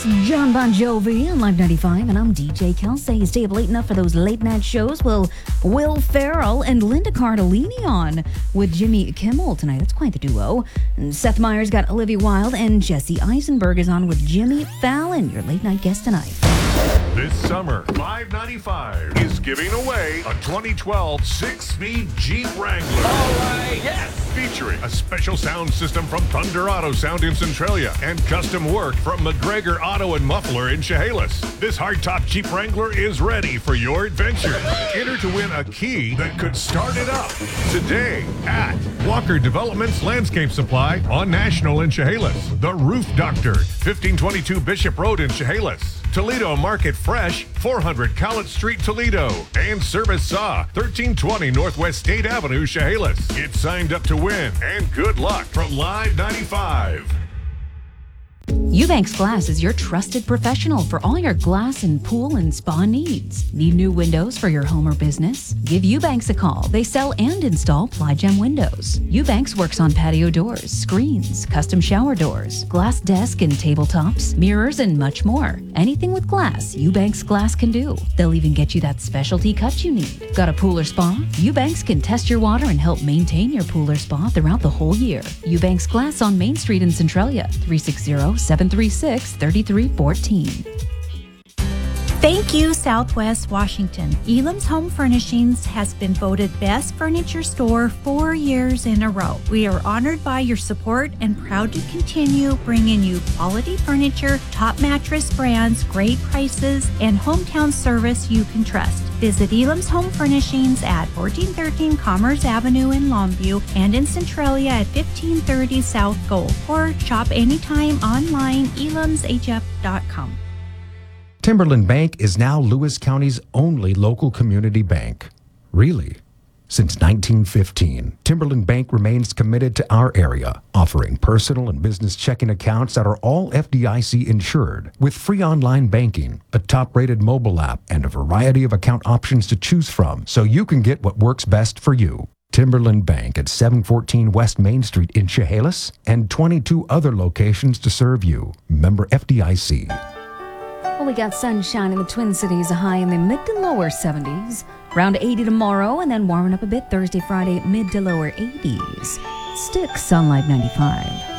It's John Bon Jovi on Live 95, and I'm DJ Kelsey. You stay up late enough for those late night shows? Well, Will Ferrell and Linda Cardellini on with Jimmy Kimmel tonight. That's quite the duo. And Seth Meyers got Olivia Wilde, and Jesse Eisenberg is on with Jimmy Fallon, your late night guest tonight. This summer, Live 95 is giving away a 2012 six-speed Jeep Wrangler. All right, yes! Featuring a special sound system from Thunder Auto Sound in Centralia and custom work from McGregor Auto and Muffler in Chehalis. This hardtop Jeep Wrangler is ready for your adventure. Enter to win a key that could start it up today at Walker Developments Landscape Supply on National in Chehalis. The Roof Doctor, 1522 Bishop Road in Chehalis. Toledo Market Fresh, 400 College Street, Toledo. And Service Saw, 1320 Northwest State Avenue, Chehalis. Get signed up to win, and good luck from Live 95. Eubanks Glass is your trusted professional for all your glass and pool and spa needs. Need new windows for your home or business? Give Eubanks a call. They sell and install Ply-Gem windows. Eubanks works on patio doors, screens, custom shower doors, glass desk and tabletops, mirrors, and much more. Anything with glass, Eubanks Glass can do. They'll even get you that specialty cut you need. Got a pool or spa? Eubanks can test your water and help maintain your pool or spa throughout the whole year. Eubanks Glass on Main Street in Centralia, 360-736-3314. Thank you, Southwest Washington. Elam's Home Furnishings has been voted Best Furniture Store 4 years in a row. We are honored by your support and proud to continue bringing you quality furniture, top mattress brands, great prices, and hometown service you can trust. Visit Elam's Home Furnishings at 1413 Commerce Avenue in Longview and in Centralia at 1530 South Gold, or shop anytime online, elamshf.com. Timberland Bank is now Lewis County's only local community bank. Really? Since 1915, Timberland Bank remains committed to our area, offering personal and business checking accounts that are all FDIC insured, with free online banking, a top-rated mobile app, and a variety of account options to choose from, so you can get what works best for you. Timberland Bank at 714 West Main Street in Chehalis, and 22 other locations to serve you. Member FDIC. Well, we got sunshine in the Twin Cities, a high in the mid to lower 70s. Around 80 tomorrow, and then warming up a bit Thursday, Friday, mid to lower 80s. Sticks on Live 95.